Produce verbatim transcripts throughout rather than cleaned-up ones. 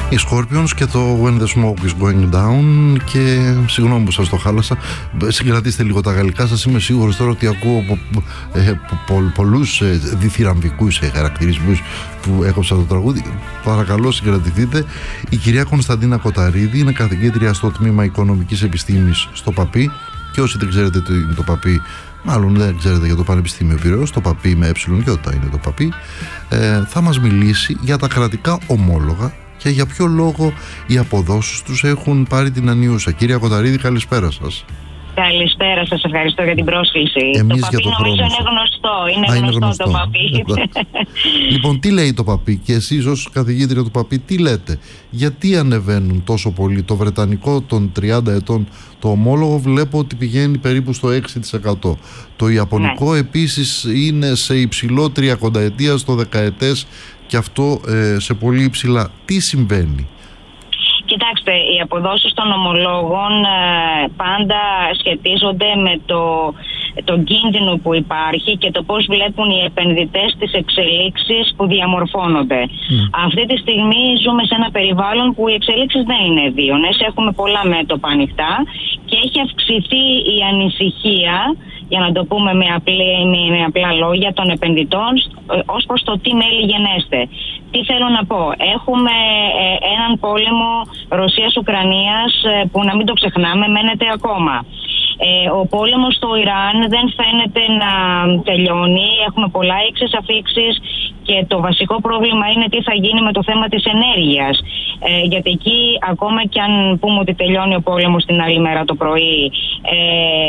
Οι Scorpions και το When the Smoke is Going Down. Και συγγνώμη που σας το χάλασα, συγκρατήστε λίγο τα γαλλικά σας. Είμαι σίγουρος τώρα ότι ακούω πο, ε, πο, πο, πολλούς ε, διθυραμβικούς ε, χαρακτηρισμούς που έκοψα το τραγούδι. Παρακαλώ συγκρατηθείτε. Η κυρία Κωνσταντίνα Κοταρίδη είναι καθηγήτρια στο τμήμα Οικονομικής Επιστήμης στο ΠΑΠΗ. Και όσοι δεν ξέρετε το, το ΠΑΠΗ, μάλλον δεν ξέρετε για το Πανεπιστήμιο Πειραιώς, το ΠΑΠΗ με εψιλονιότητα είναι το ΠΑΠΗ, ε, θα μας μιλήσει για τα κρατικά ομόλογα και για ποιο λόγο οι αποδόσεις τους έχουν πάρει την ανιούσα. Κυρία Κοταρίδη, καλησπέρα σας. Καλησπέρα, σας ευχαριστώ για την πρόσκληση. Εμείς το για το χρόνο είναι γνωστό, είναι, Α, είναι γνωστό, γνωστό το ΠΑΠΗ. Λοιπόν, τι λέει το ΠΑΠΗ και εσείς ως καθηγήτρια του ΠΑΠΗ τι λέτε? Γιατί ανεβαίνουν τόσο πολύ? Το βρετανικό των τριάντα ετών το ομόλογο βλέπω ότι πηγαίνει περίπου στο έξι τοις εκατό. Το ιαπωνικό ναι. επίσης είναι σε υψηλό τριακονταετία στο δεκαετές και αυτό ε, σε πολύ υψηλά. Τι συμβαίνει? Κοιτάξτε, οι αποδόσεις των ομολόγων ε, πάντα σχετίζονται με το, τον κίνδυνο που υπάρχει και το πώς βλέπουν οι επενδυτές τις εξελίξεις που διαμορφώνονται. Mm. Αυτή τη στιγμή ζούμε σε ένα περιβάλλον που οι εξελίξεις δεν είναι ευίωνες, έχουμε πολλά μέτωπα ανοιχτά και έχει αυξηθεί η ανησυχία, για να το πούμε με, απλή, με απλά λόγια, των επενδυτών ως προς το τι μέλη γενέστε. Τι θέλω να πω? Έχουμε ε, έναν πόλεμο Ρωσίας-Ουκρανίας ε, που, να μην το ξεχνάμε, μένεται ακόμα. Ε, ο πόλεμος στο Ιράν δεν φαίνεται να τελειώνει. Έχουμε πολλά έξες αφίξεις και το βασικό πρόβλημα είναι τι θα γίνει με το θέμα της ενέργειας. Ε, γιατί εκεί, ακόμα και αν πούμε ότι τελειώνει ο πόλεμος την άλλη μέρα το πρωί, ε,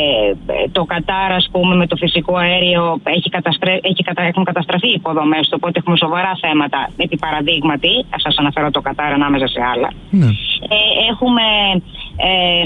το Κατάρ, ας πούμε, με το φυσικό αέριο έχει καταστρέ... έχει κατα... έχουν καταστραφεί οι υποδομές του, οπότε έχουμε σοβαρά θέματα. Επί παραδείγματι, θα σας αναφέρω το Κατάρ ανάμεσα σε άλλα. Mm. Ε, έχουμε ε,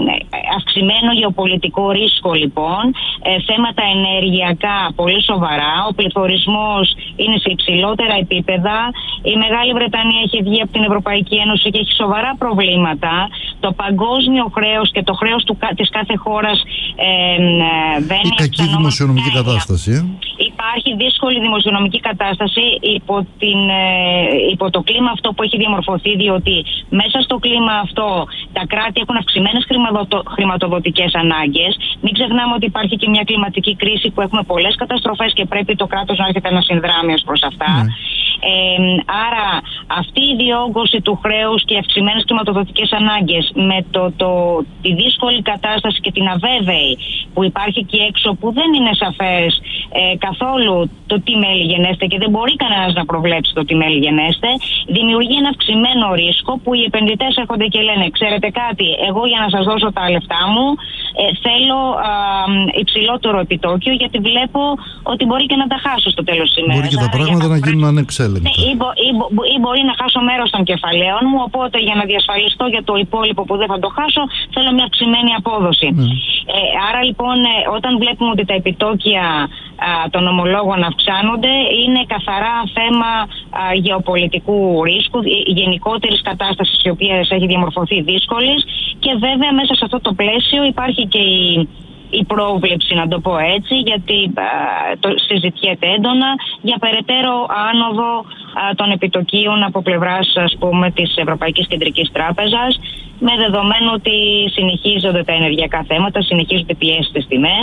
αυξημένο γεωπολιτικό ρίσκο, λοιπόν, ε, θέματα ενεργειακά πολύ σοβαρά. Ο πληθωρισμός είναι σε υψηλότερα επίπεδα. Η Μεγάλη Βρετανία έχει βγει από την Ευρωπαϊκή Ένωση και έχει σοβαρά προβλήματα. Το παγκόσμιο χρέος και το χρέος του, της κάθε χώρας ε, βαίνει. Η κακή δημοσιονομική κατάσταση. Ε? Υπάρχει δύσκολη δημοσιονομική κατάσταση υπό, την, ε, υπό το κλίμα αυτό που έχει διαμορφωθεί, διότι μέσα στο κλίμα αυτό τα κράτη έχουν αυξημένες χρηματοδοτικές ανάγκες. Μην ξεχνάμε ότι υπάρχει και μια κλιματική κρίση που έχουμε πολλές καταστροφές και πρέπει το κράτος να έρχεται να συνδράμει ως προς αυτά. Mm. Ε, άρα αυτή η διόγκωση του χρέους και οι αυξημένες κλιματοδοτικές ανάγκες με το, το, τη δύσκολη κατάσταση και την αβέβαιη που υπάρχει εκεί έξω, που δεν είναι σαφές ε, καθόλου το τι μέλη γενέστε και δεν μπορεί κανένας να προβλέψει το τι μέλη γενέστε, δημιουργεί ένα αυξημένο ρίσκο που οι επενδυτές έρχονται και λένε: ξέρετε κάτι, εγώ για να σας δώσω τα λεφτά μου ε, θέλω α, υψηλότερο επιτόκιο, γιατί βλέπω ότι μπορεί και να τα χάσω στο τέλος της ημέρας. Μπορεί και τα πράγματα να, να γίνουν ανεξέλεγκτα. Ή, μπο, ή, μπο, ή μπορεί να χάσω μέρος των κεφαλαίων μου, οπότε για να διασφαλιστώ για το υπόλοιπο που δεν θα το χάσω, θέλω μια αυξημένη απόδοση. Mm. Ε, άρα λοιπόν, ε, όταν βλέπουμε ότι τα επιτόκια α, των ομολόγων αυξάνονται, είναι καθαρά θέμα α, γεωπολιτικού ρίσκου, γενικότερης κατάστασης η οποία έχει διαμορφωθεί δύσκολης, και βέβαια μέσα σε αυτό το πλαίσιο υπάρχει και η η πρόβλεψη, να το πω έτσι, γιατί α, το συζητιέται έντονα για περαιτέρω άνοδο α, των επιτοκίων από πλευράς, ας πούμε, της Ευρωπαϊκής Κεντρικής Τράπεζας, με δεδομένο ότι συνεχίζονται τα ενεργειακά θέματα, συνεχίζονται πιέσεις στις τιμές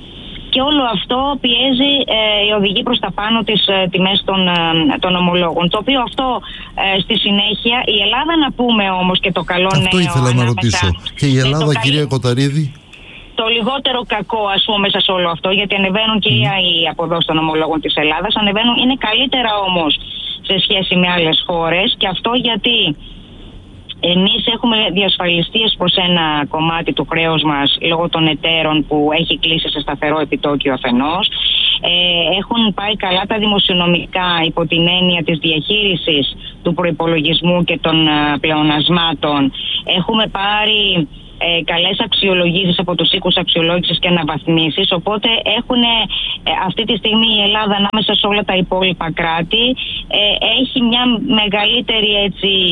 και όλο αυτό πιέζει, ε, οδηγεί προς τα πάνω τις ε, τιμές των, ε, των ομολόγων. Το οποίο αυτό ε, στη συνέχεια η Ελλάδα, να πούμε όμως και το καλό αυτό νέο. Αυτό ήθελα να ρωτήσω. Και η Ελλάδα, κυρία Κοταρίδη. Το λιγότερο κακό, ας πούμε, μέσα σε όλο αυτό, γιατί ανεβαίνουν και mm. οι αποδόσεις των ομολόγων της Ελλάδας, ανεβαίνουν, είναι καλύτερα όμως σε σχέση με άλλες χώρες, και αυτό γιατί εμείς έχουμε διασφαλιστεί προς ένα κομμάτι του χρέους μας λόγω των εταίρων που έχει κλείσει σε σταθερό επιτόκιο αφενός. Ε, έχουν πάει καλά τα δημοσιονομικά υπό την έννοια της διαχείρισης του προϋπολογισμού και των uh, πλεονασμάτων. Έχουμε πάρει Ε, καλές αξιολογήσεις από τους οίκους αξιολόγησης και αναβαθμίσεις, οπότε έχουν ε, αυτή τη στιγμή η Ελλάδα ανάμεσα σε όλα τα υπόλοιπα κράτη ε, έχει μια μεγαλύτερη, έτσι,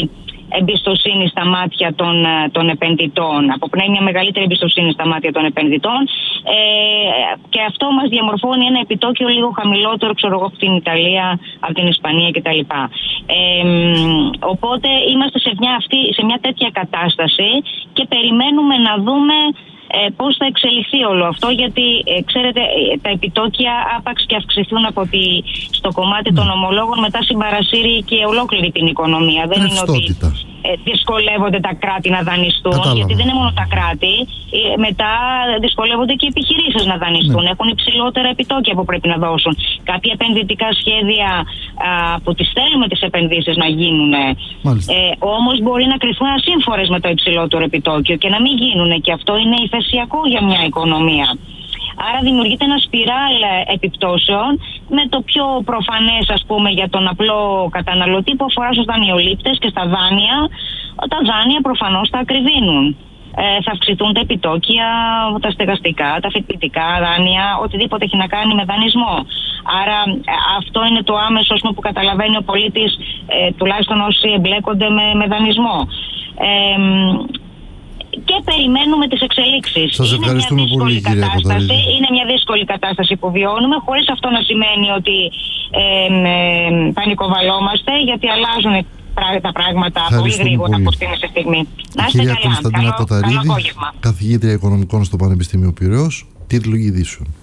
εμπιστοσύνη στα μάτια των, των επενδυτών. Αποπνέει μια μεγαλύτερη εμπιστοσύνη στα μάτια των επενδυτών ε, και αυτό μας διαμορφώνει ένα επιτόκιο λίγο χαμηλότερο, ξέρω εγώ, από την Ιταλία, από την Ισπανία κτλ. Ε, οπότε είμαστε σε μια, αυτή, σε μια τέτοια κατάσταση και περιμένουμε να δούμε Ε, πώς θα εξελιχθεί όλο αυτό, γιατί ε, ξέρετε ε, τα επιτόκια άπαξ και αυξηθούν από τη, στο κομμάτι mm. των ομολόγων, μετά συμπαρασύρει και ολόκληρη την οικονομία. Δεν είναι ότι ε, δυσκολεύονται τα κράτη να δανειστούν. Κατάλαβα. Γιατί δεν είναι μόνο τα κράτη, ε, μετά δυσκολεύονται και οι επιχειρήσεις να δανειστούν. Mm. Έχουν υψηλότερα επιτόκια που πρέπει να δώσουν. Κάποια επενδυτικά σχέδια α, που τις θέλουμε τις επενδύσεις να γίνουν, ε, όμως μπορεί να κρυφθούν ασύμφορες με το υψηλότερο επιτόκιο και να μην γίνουν, και αυτό είναι υφεσιακό για μια οικονομία. Άρα δημιουργείται ένα σπιράλ επιπτώσεων, με το πιο προφανές, ας πούμε, για τον απλό καταναλωτή που αφορά στους δανειολήπτες και στα δάνεια. Τα δάνεια προφανώς θα ακριβίνουν. Ε, θα αυξηθούν τα επιτόκια, τα στεγαστικά, τα φοιτητικά δάνεια, οτιδήποτε έχει να κάνει με δανεισμό. Άρα αυτό είναι το άμεσο που καταλαβαίνει ο πολίτης, ε, τουλάχιστον όσοι εμπλέκονται με, με δανεισμό. Ε, και περιμένουμε τις εξελίξεις. Σας ευχαριστούμε πολύ, κυρία Κοταρίδη. Είναι μια δύσκολη κατάσταση που βιώνουμε, χωρίς αυτό να σημαίνει ότι ε, ε, πανικοβαλόμαστε, γιατί αλλάζουν τα πράγματα πολύ γρήγορα από στιγμή σε στιγμή. Να είστε κυρία καλά. Κωνσταντίνα Κοταρίδη, καθηγήτρια οικονομικών στο Πανεπιστήμιο Πειραιώς, τίτλο ειδήσεων.